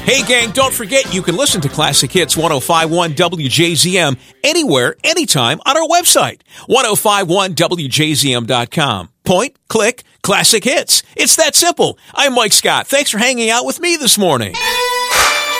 Hey, gang, don't forget you can listen to Classic Hits 105.1 WJZM anywhere, anytime on our website, 1051wjzm.com. Point, click, Classic Hits. It's that simple. I'm Mike Scott. Thanks for hanging out with me this morning.